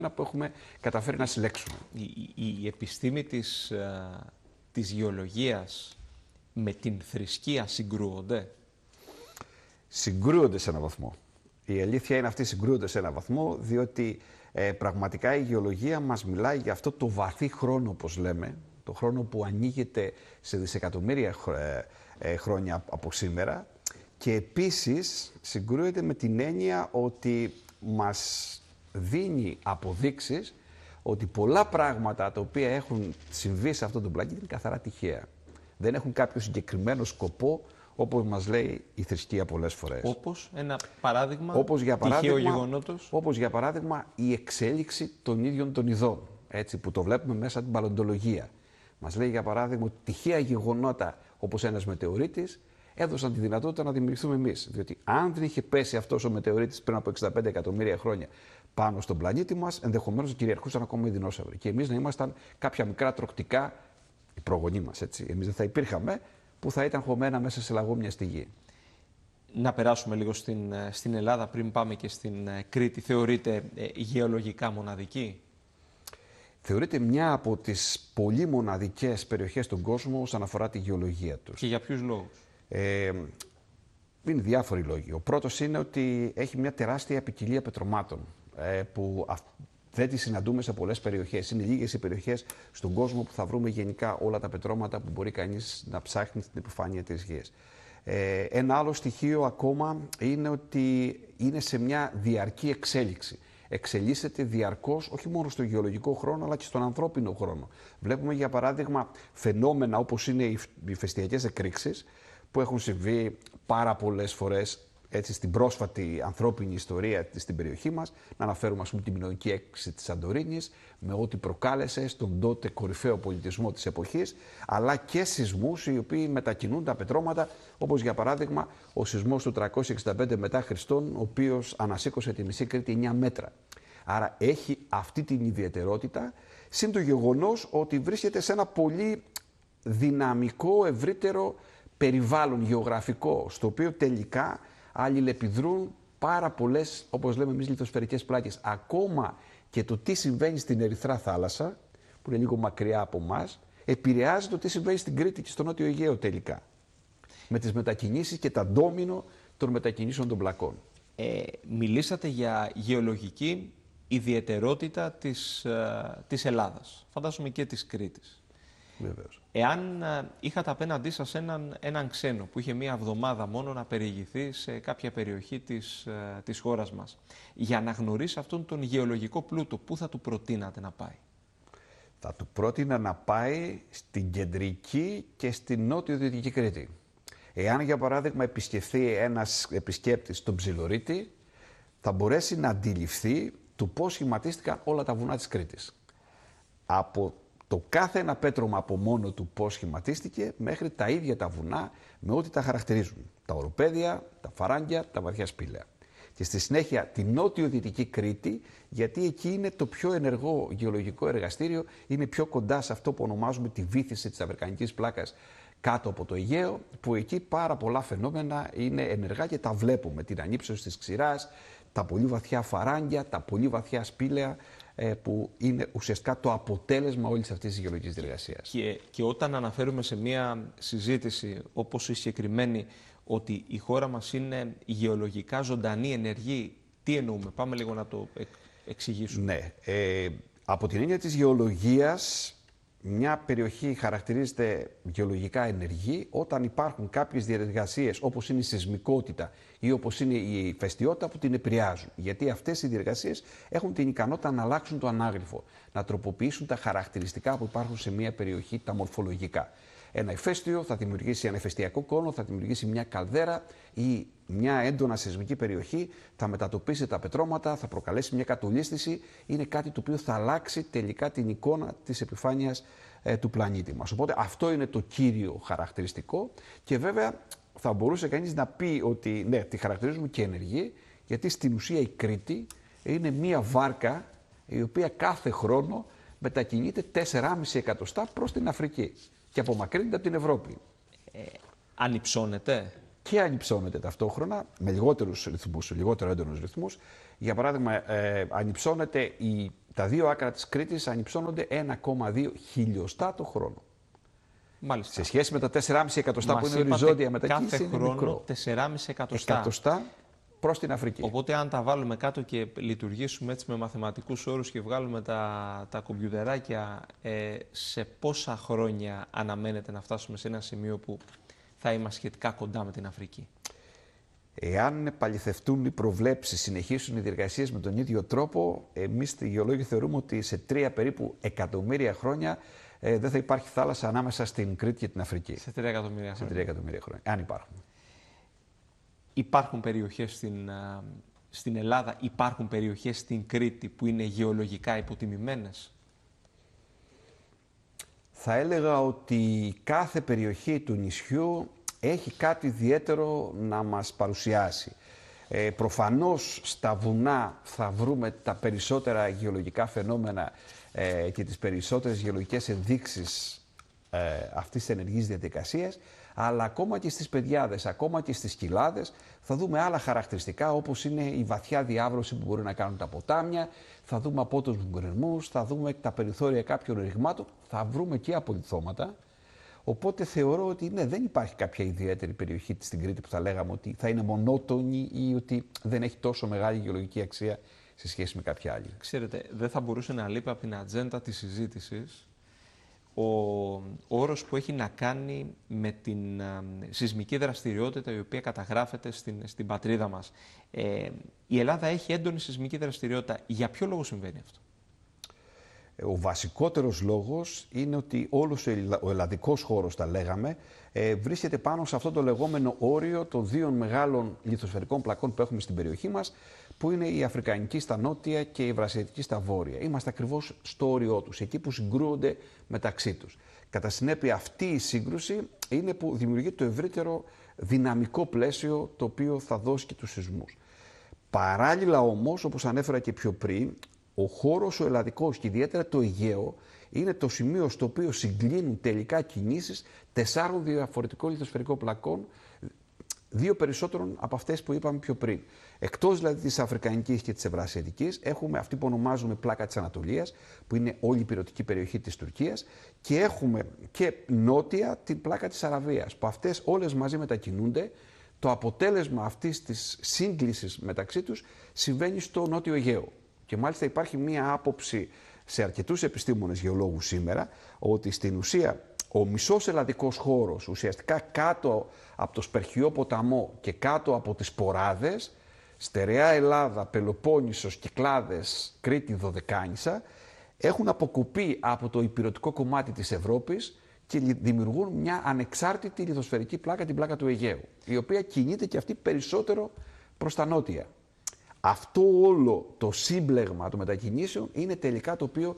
που έχουμε καταφέρει να συλλέξουμε. Η επιστήμη της γεωλογίας με την θρησκεία συγκρούονται. Συγκρούονται σε έναν βαθμό. Η αλήθεια είναι αυτή, συγκρούονται σε έναν βαθμό, διότι πραγματικά η γεωλογία μας μιλάει για αυτό το βαθύ χρόνο, όπως λέμε, το χρόνο που ανοίγεται σε δισεκατομμύρια χρόνια από σήμερα, και επίσης συγκρούεται με την έννοια ότι μας δίνει αποδείξεις ότι πολλά πράγματα τα οποία έχουν συμβεί σε αυτόν τον πλανήτη είναι καθαρά τυχαία. Δεν έχουν κάποιο συγκεκριμένο σκοπό, όπως μας λέει η θρησκεία πολλές φορές. Όπως ένα παράδειγμα, τυχαίο γεγονότος. Όπως για παράδειγμα η εξέλιξη των ίδιων των ειδών, έτσι, που το βλέπουμε μέσα από την παλαιοντολογία. Μας λέει για παράδειγμα ότι τυχαία γεγονότα όπως ένας μετεωρίτης έδωσαν τη δυνατότητα να δημιουργηθούμε εμείς. Διότι αν δεν είχε πέσει αυτός ο μετεωρίτης πριν από 65 εκατομμύρια χρόνια πάνω στον πλανήτη μας, ενδεχομένως να κυριαρχούσαν ακόμα οι δεινόσαυροι. Και εμείς να ήμασταν κάποια μικρά τροκτικά, οι προγονείς μας, έτσι. Εμείς δεν θα υπήρχαμε, που θα ήταν χωμένα μέσα σε λαγόμια στη γη. Να περάσουμε λίγο στην Ελλάδα πριν πάμε και στην Κρήτη. Θεωρείται γεωλογικά μοναδική? Θεωρείται μια από τις πολύ μοναδικές περιοχές στον κόσμο όσον αφορά τη γεωλογία τους. Και για ποιους λόγους? Είναι διάφοροι λόγοι. Ο πρώτος είναι ότι έχει μια τεράστια ποικιλία πετρωμάτων που δεν τη συναντούμε σε πολλές περιοχές. Είναι λίγες οι περιοχές στον κόσμο που θα βρούμε γενικά όλα τα πετρώματα που μπορεί κανείς να ψάχνει στην επιφάνεια της γης. Ένα άλλο στοιχείο ακόμα είναι ότι είναι σε μια διαρκή εξέλιξη. Εξελίσσεται διαρκώς, όχι μόνο στο γεωλογικό χρόνο, αλλά και στον ανθρώπινο χρόνο. Βλέπουμε, για παράδειγμα, φαινόμενα όπως είναι οι ηφαιστειακές εκρήξεις, που έχουν συμβεί πάρα πολλές φορές, έτσι, στην πρόσφατη ανθρώπινη ιστορία στην περιοχή μας. Να αναφέρουμε, ας πούμε, τη μινωική έκρηξη της Σαντορίνης, με ό,τι προκάλεσε στον τότε κορυφαίο πολιτισμό της εποχής, αλλά και σεισμούς οι οποίοι μετακινούν τα πετρώματα, όπως για παράδειγμα ο σεισμός του 365 μετά Χριστόν, ο οποίος ανασήκωσε τη μισή Κρήτη 9 μέτρα. Άρα έχει αυτή την ιδιαιτερότητα, συν το γεγονός ότι βρίσκεται σε ένα πολύ δυναμικό, ευρύτερο περιβάλλον γεωγραφικό, στο οποίο τελικά αλληλεπιδρούν πάρα πολλές, όπως λέμε εμείς, λιθοσφαιρικές πλάκες. Ακόμα και το τι συμβαίνει στην Ερυθρά θάλασσα, που είναι λίγο μακριά από εμάς, επηρεάζει το τι συμβαίνει στην Κρήτη και στο Νότιο Αιγαίο τελικά. Με τις μετακινήσεις και τα ντόμινο των μετακινήσεων των πλακών. Μιλήσατε για γεωλογική ιδιαιτερότητα της Ελλάδας, φαντάζομαι και της Κρήτης. Βεβαίως. Εάν είχατε απέναντί σας έναν ξένο που είχε μία εβδομάδα μόνο να περιηγηθεί σε κάποια περιοχή της χώρας μας, για να γνωρίσει αυτόν τον γεωλογικό πλούτο, πού θα του προτείνατε να πάει? Θα του πρότεινα να πάει στην κεντρική και στην νότιο-δυτική Κρήτη. Εάν, για παράδειγμα, επισκεφθεί ένας επισκέπτης τον Ψιλορίτη, θα μπορέσει να αντιληφθεί του πώς σχηματίστηκαν όλα τα βουνά της Κρήτης. Από το κάθε ένα πέτρωμα από μόνο του πώς σχηματίστηκε, μέχρι τα ίδια τα βουνά με ό,τι τα χαρακτηρίζουν. Τα οροπέδια, τα φαράγγια, τα βαθιά σπήλαια. Και στη συνέχεια την νότιο-δυτική Κρήτη, γιατί εκεί είναι το πιο ενεργό γεωλογικό εργαστήριο, είναι πιο κοντά σε αυτό που ονομάζουμε τη βύθιση της Αφρικανικής πλάκας κάτω από το Αιγαίο, που εκεί πάρα πολλά φαινόμενα είναι ενεργά και τα βλέπουμε. Την ανύψωση της ξηράς, τα πολύ βαθιά φαράγγια, τα πολύ βαθιά σπήλαια, που είναι ουσιαστικά το αποτέλεσμα όλης αυτής της γεωλογικής διεργασίας. Και όταν αναφέρουμε σε μια συζήτηση όπως η συγκεκριμένη ότι η χώρα μας είναι γεωλογικά ζωντανή, ενεργή, τι εννοούμε? Πάμε λίγο να το εξηγήσουμε. Ναι. Από την έννοια της γεωλογίας, μια περιοχή χαρακτηρίζεται γεωλογικά ενεργή όταν υπάρχουν κάποιες διεργασίες όπως είναι η σεισμικότητα ή όπως είναι η ηφαιστειότητα που την επηρεάζουν. Γιατί αυτές οι διεργασίες έχουν την ικανότητα να αλλάξουν το ανάγλυφο, να τροποποιήσουν τα χαρακτηριστικά που υπάρχουν σε μια περιοχή, τα μορφολογικά. Ένα ηφαίστειο θα δημιουργήσει ένα ηφαιστειακό κόνο, θα δημιουργήσει μια καλδέρα ή μια έντονα σεισμική περιοχή, θα μετατοπίσει τα πετρώματα, θα προκαλέσει μια κατολίσθηση. Είναι κάτι το οποίο θα αλλάξει τελικά την εικόνα της επιφάνειας του πλανήτη μας. Οπότε αυτό είναι το κύριο χαρακτηριστικό και βέβαια θα μπορούσε κανείς να πει ότι ναι, τη χαρακτηρίζουμε και ενεργή, γιατί στην ουσία η Κρήτη είναι μια βάρκα η οποία κάθε χρόνο μετακινείται 4,5 εκατοστά προς την Αφρική και απομακρύνεται από την Ευρώπη. Ανυψώνεται. Και ανυψώνεται ταυτόχρονα με λιγότερους ρυθμούς, λιγότερο έντονους ρυθμούς. Για παράδειγμα, ανυψώνεται η Τα δύο άκρα της Κρήτης ανυψώνονται 1,2 χιλιοστά το χρόνο. Μάλιστα. Σε σχέση με τα 4,5 εκατοστά που είναι οριζόντια μετακίνηση, κάθε είναι χρόνο μικρό. 4,5 εκατοστά. Εκατοστά προς την Αφρική. Οπότε αν τα βάλουμε κάτω και λειτουργήσουμε έτσι με μαθηματικούς όρους και βγάλουμε τα κομπιουτεράκια, σε πόσα χρόνια αναμένεται να φτάσουμε σε ένα σημείο που θα είμαστε σχετικά κοντά με την Αφρική? Εάν επαληθευτούν οι προβλέψεις, συνεχίσουν οι διεργασίες με τον ίδιο τρόπο, εμείς οι γεωλόγοι θεωρούμε ότι σε 3 περίπου εκατομμύρια χρόνια δεν θα υπάρχει θάλασσα ανάμεσα στην Κρήτη και την Αφρική. Σε 3 εκατομμύρια Σε 3 χρόνια. εκατομμύρια χρόνια, αν υπάρχουν. Υπάρχουν περιοχές στην Ελλάδα, υπάρχουν περιοχές στην Κρήτη που είναι γεωλογικά υποτιμημένες? Θα έλεγα ότι κάθε περιοχή του νησιού έχει κάτι ιδιαίτερο να μας παρουσιάσει. Προφανώς στα βουνά θα βρούμε τα περισσότερα γεωλογικά φαινόμενα και τις περισσότερες γεωλογικές ενδείξεις αυτής της ενεργής διαδικασίας, αλλά ακόμα και στις πεδιάδες, ακόμα και στις κοιλάδες θα δούμε άλλα χαρακτηριστικά, όπως είναι η βαθιά διάβρωση που μπορεί να κάνουν τα ποτάμια, θα δούμε απότομους γκρεμούς, θα δούμε τα περιθώρια κάποιων ρηγμάτων, θα βρούμε και απολιθώματα. Οπότε θεωρώ ότι ναι, δεν υπάρχει κάποια ιδιαίτερη περιοχή στην Κρήτη που θα λέγαμε ότι θα είναι μονότονη ή ότι δεν έχει τόσο μεγάλη γεωλογική αξία σε σχέση με κάποια άλλη. Ξέρετε, δεν θα μπορούσε να λείπει από την ατζέντα της συζήτησης ο όρος που έχει να κάνει με την σεισμική δραστηριότητα η οποία καταγράφεται στην πατρίδα μας. Η Ελλάδα έχει έντονη σεισμική δραστηριότητα. Για ποιο λόγο συμβαίνει αυτό? Ο βασικότερος λόγος είναι ότι όλος ο ελλαδικός χώρος, τα λέγαμε, βρίσκεται πάνω σε αυτό το λεγόμενο όριο των δύο μεγάλων λιθοσφαιρικών πλακών που έχουμε στην περιοχή μας, που είναι η Αφρικανική στα νότια και η Ευρασιατική στα βόρεια. Είμαστε ακριβώς στο όριό τους, εκεί που συγκρούονται μεταξύ τους. Κατά συνέπεια, αυτή η σύγκρουση είναι που δημιουργεί το ευρύτερο δυναμικό πλαίσιο το οποίο θα δώσει και τους σεισμούς. Παράλληλα όμως, όπως ανέφερα και πιο πριν, ο χώρος ο ελλαδικός και ιδιαίτερα το Αιγαίο είναι το σημείο στο οποίο συγκλίνουν τελικά κινήσεις 4 διαφορετικών λιθοσφαιρικών πλακών, 2 περισσότερων από αυτές που είπαμε πιο πριν. Εκτός δηλαδή της Αφρικανικής και της Ευρασιατικής, έχουμε αυτή που ονομάζουμε πλάκα της Ανατολίας, που είναι όλη η υπηρετική περιοχή της Τουρκίας, και έχουμε και νότια την πλάκα της Αραβίας, που αυτές όλες μαζί μετακινούνται. Το αποτέλεσμα αυτής της σύγκλησης μεταξύ τους συμβαίνει στο Νότιο Αιγαίο. Και μάλιστα υπάρχει μία άποψη σε αρκετούς επιστήμονες γεωλόγους σήμερα, ότι στην ουσία ο μισός ελλαδικός χώρος, ουσιαστικά κάτω από το Σπερχιό ποταμό και κάτω από τις Ποράδες, στερεά Ελλάδα, Πελοπόννησος, Κυκλάδες, Κρήτη, Δωδεκάνησα, έχουν αποκοπεί από το ηπειρωτικό κομμάτι της Ευρώπης και δημιουργούν μια ανεξάρτητη λιθοσφαιρική πλάκα, την πλάκα του Αιγαίου, η οποία κινείται και αυτή περισσότερο προς τα νότια. Αυτό όλο το σύμπλεγμα των μετακινήσεων είναι τελικά το οποίο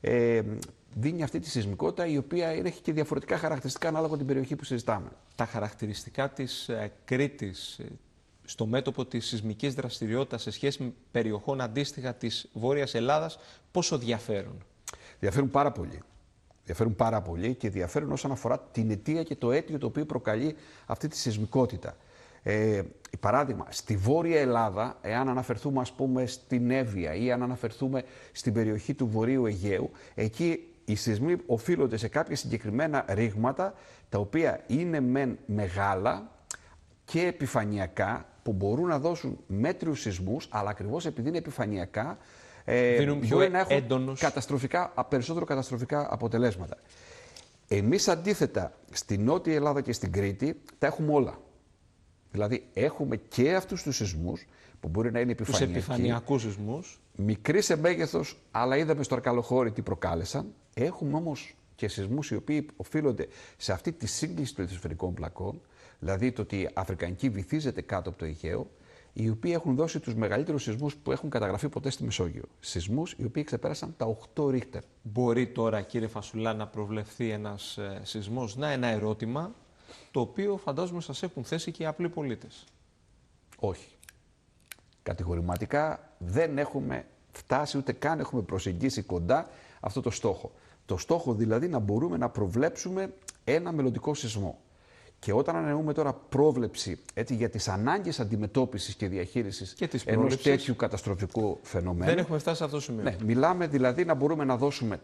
δίνει αυτή τη σεισμικότητα, η οποία έχει και διαφορετικά χαρακτηριστικά ανάλογα με την περιοχή που συζητάμε. Τα χαρακτηριστικά της Κρήτης στο μέτωπο της σεισμικής δραστηριότητας σε σχέση με περιοχών αντίστοιχα της Βόρειας Ελλάδας πόσο διαφέρουν? Διαφέρουν πάρα πολύ. Διαφέρουν πάρα πολύ και διαφέρουν όσον αφορά την αιτία και το αίτιο το οποίο προκαλεί αυτή τη σεισμικότητα. Παράδειγμα, στη Βόρεια Ελλάδα, εάν αναφερθούμε ας πούμε στην Εύβοια ή αν αναφερθούμε στην περιοχή του Βορείου Αιγαίου, εκεί οι σεισμοί οφείλονται σε κάποια συγκεκριμένα ρήγματα, τα οποία είναι μεν μεγάλα και επιφανειακά, που μπορούν να δώσουν μέτριους σεισμούς, αλλά ακριβώς επειδή είναι επιφανειακά, μπορεί να έχουν περισσότερο καταστροφικά αποτελέσματα. Εμείς αντίθετα, στη Νότια Ελλάδα και στην Κρήτη, τα έχουμε όλα. Δηλαδή, έχουμε και αυτούς τους σεισμούς, που μπορεί να είναι επιφανειακοί. Τους επιφανειακούς σεισμούς. Μικροί σε μέγεθος, αλλά είδαμε στο Αρκαλοχώρι τι προκάλεσαν. Έχουμε όμως και σεισμούς οι οποίοι οφείλονται σε αυτή τη σύγκληση των λιθοσφαιρικών πλακών, δηλαδή το ότι η Αφρικανική βυθίζεται κάτω από το Αιγαίο, οι οποίοι έχουν δώσει τους μεγαλύτερους σεισμούς που έχουν καταγραφεί ποτέ στη Μεσόγειο. Σεισμούς οι οποίοι ξεπέρασαν τα 8 Ρίχτερ. Μπορεί τώρα, κύριε Φασουλά, να προβλεφθεί ένας σεισμός? Να, ένα ερώτημα, το οποίο φαντάζομαι σας έχουν θέσει και οι απλοί πολίτες. Όχι. Κατηγορηματικά δεν έχουμε φτάσει, ούτε καν έχουμε προσεγγίσει κοντά αυτό το στόχο. Το στόχο δηλαδή να μπορούμε να προβλέψουμε ένα μελλοντικό σεισμό. Και όταν ανανοούμε τώρα πρόβλεψη για τις ανάγκες αντιμετώπισης και διαχείρισης ενός τέτοιου καταστροφικού φαινομένου. Δεν έχουμε φτάσει σε αυτό το σημείο. Ναι, μιλάμε δηλαδή να μπορούμε να δώσουμε